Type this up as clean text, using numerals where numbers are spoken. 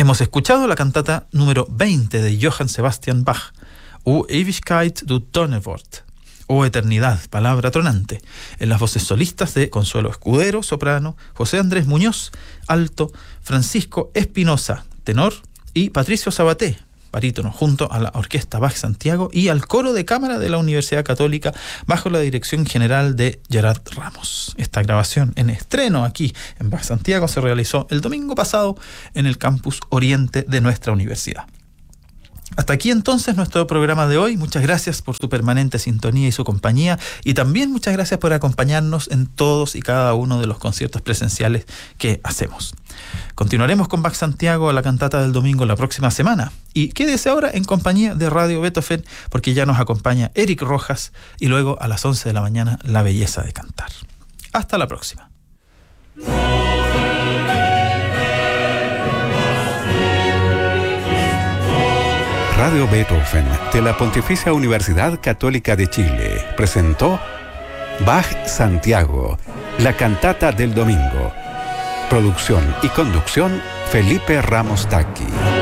Hemos escuchado la cantata número 20 de Johann Sebastian Bach, O Ewigkeit du Donnerwort, O Eternidad, Palabra Tronante, en las voces solistas de Consuelo Escudero, soprano, José Andrés Muñoz, alto, Francisco Espinosa, tenor, y Patricio Sabaté, barítono, junto a la Orquesta Bach Santiago y al coro de cámara de la Universidad Católica bajo la dirección general de Gerard Ramos. Esta grabación en estreno aquí en Bach Santiago se realizó el domingo pasado en el campus Oriente de nuestra universidad. Hasta aquí entonces nuestro programa de hoy. Muchas gracias por su permanente sintonía y su compañía, y también muchas gracias por acompañarnos en todos y cada uno de los conciertos presenciales que hacemos. Continuaremos con Bach Santiago, la cantata del domingo, la próxima semana, y quédese ahora en compañía de Radio Beethoven, porque ya nos acompaña Eric Rojas, y luego a las 11 de la mañana La Belleza de Cantar. Hasta la próxima. Radio Beethoven de la Pontificia Universidad Católica de Chile presentó Bach Santiago, la cantata del domingo. Producción y conducción Felipe Ramos Taqui.